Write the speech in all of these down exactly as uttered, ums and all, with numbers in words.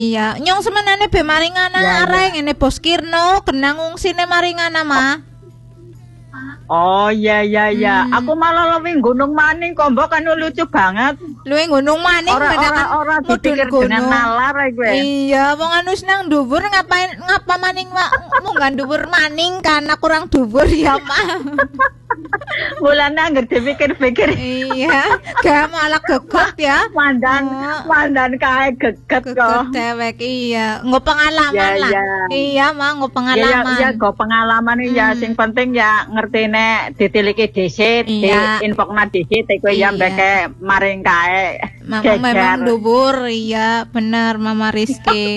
Iya, nyong semenane be maringana Ya, areng ngene Bos Kirno kenang ngungsine maringana mah. Oh iya iya iya. Hmm. Aku malah lebih Gunung Maning kok mbok kan lucu banget. Luwih Gunung Maning Ora ora bedakan ora mudhun dipikir dengan nalar ae gue. Iya, wong anu nang dhuwur ngapain ngapa maning wa munggah dhuwur maning karena kurang dhuwur ya, Mak. Mulane anggar dipikir-pikir. Iya, gak malah gegot ya. Mandan Oh. mandan kae geget Gegot kok. dewek iya, nggo pengalaman Ya, lah. ya. Iya, Mak, nggo Iya pengalaman. iya go pengalaman ya Hmm. sing penting ya ngertine ditiliki dhisik, Iya. diinfokna dhisik kowe ya Iya. mbeke maring kae. Mama Geger. memang dhuwur, iya bener Mama Rizky.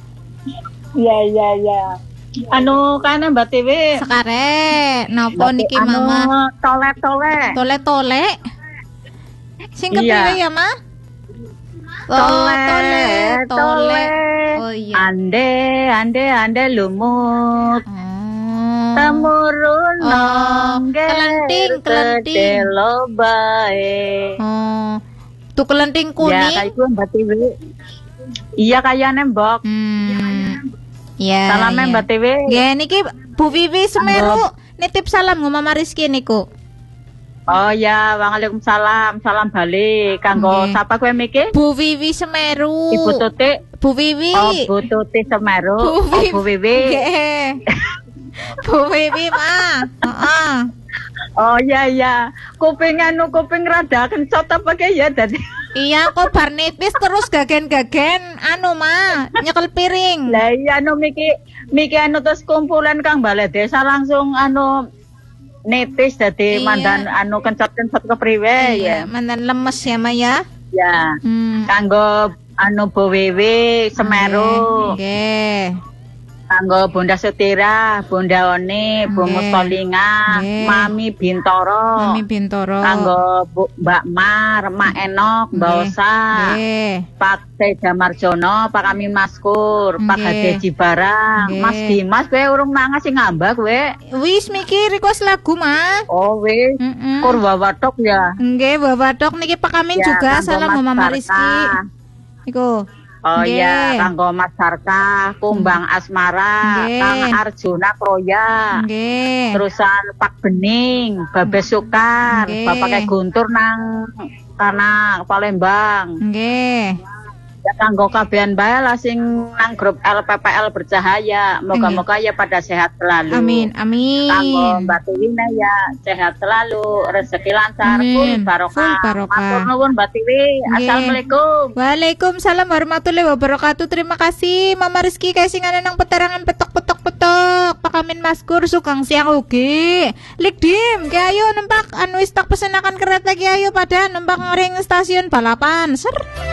Iya iya iya. Anu kan Mbak Tiwi. Sekare, napa niki anu, Mama? Tole-tole. Tole-tole. Sing Iya. kepriwe ya, Ma? Oh, Tole, tole, tole. tole. Oh iya. Ande, ande, ande lumut. Oh. Temurun Oh, nongger kelenting, kelenting. sedelo bae. Oh. Tuh kelenting Ya kuning. kayak gue Mbak Tiwi. Iya kayaknya Mbok. Hmm. Ya. Salamnya ya. Mbak Tiwi. Nggih niki Bu Vivi Semeru nitip salam nggo Mama Rizky niku. Oh ya, waalaikumsalam, salam balik. Kanggo Nggih. sapa kowe miki? Bu Vivi Semeru. Ibu Tuti. Bu Vivi. Oh, Bu Tuti Semeru. Bu Oh, Vivi. Bu Vivi. Nggih. Bu Vivi mah. Heeh. Oh iya iya. Kuping anu kuping rada kencot apa kayak ya dadi. Iya kok bar nipis terus gagen-gagen anu mah nyekel piring. Lah iya anu miki miki anu terus kumpulan Kang Balai Desa langsung anu netis dadi Iya. mandan anu kencot-kencot kepriwe ya. Iya, mantan lemes ya Ma ya. Ya. Hmm. Kanggo anu Bu Wiwi Semeru. Nggih. Kanggo Bunda Sutira, Bunda Oni, Bu Nggih. Mustolinga, Nggih. Mami Bintoro. Mami Bintoro. Kanggo Bu, Mbak Mar, Mak Enok, Mbak Nggih. Osa, Nggih. Pak Teja Marjono, Pak Amin Maskur, Pak Nggih. Hade Jibarang, Nggih. Mas Dimas, kowe urung mangas sing ngambak kowe. Wis mikir request lagu mah. Oh wis, Heeh. Kurwawatok ya. Nggih, Bawadok niki Pak Amin Ya, juga kanggo salam Mas Mama Sarka. Rizky. Iku. Oh Nggih. iya, kanggo Mas Sarka, Kumbang Asmara, Nggih. Kang Arjuna Kroya. Nggih. Terusan Pak Bening, Babes Sukar, Nggih. Bapake Guntur nang tanah Palembang. Nggih. Ya kanggo kabehan bae lah sing nang grup L P P L Bercahaya. Moga-moga ya pada sehat selalu. Amin, amin. Kanggo Mbak Tiwina ya sehat selalu, rezeki lancar, Amin. full barokah. Full barokah. Matur nuwun Mbak Tiwi. Nggih. Assalamualaikum. Waalaikumsalam warahmatullahi wabarakatuh. Terima kasih Mama Rizky kasingane nang peterangan petok-petok-petok. Pak Amin Maskur sugeng siang ugi. Lik dim, ki ayo numpak anu wis tak pesenakan kereta ki ayo pada numpak ngering stasiun balapan. Ser.